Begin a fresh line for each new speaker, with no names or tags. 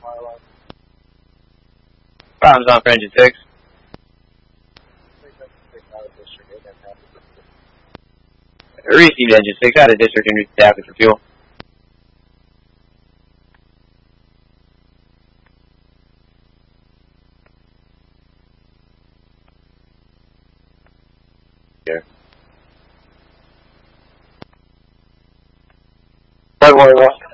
Problems on for engine 6. Received engine 6 out of district and reactive for fuel. Here.